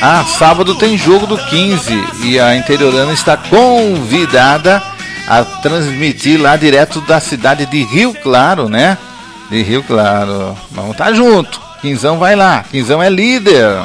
Sábado tem jogo do 15 e a Interiorana está convidada a transmitir lá direto da cidade de Rio Claro, né? De Rio Claro. Vamos estar junto. Quinzão vai lá. Quinzão é líder.